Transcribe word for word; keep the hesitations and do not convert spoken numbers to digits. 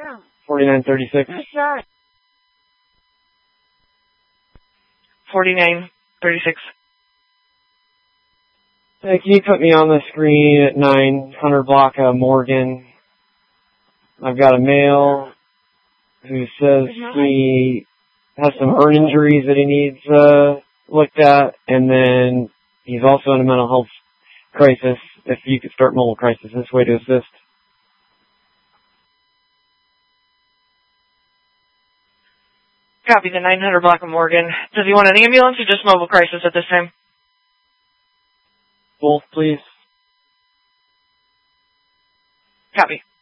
forty-nine thirty-six. forty-nine thirty-six. Hey, can you put me on the screen at nine hundred block of Morgan? I've got a male who says he has some earn injuries that he needs uh, looked at, and then he's also in a mental health crisis. If you could start mobile crisis this way to assist. Copy the nine hundred block of Morgan. Does he want an ambulance or just mobile crisis at this time? Both, please. Copy.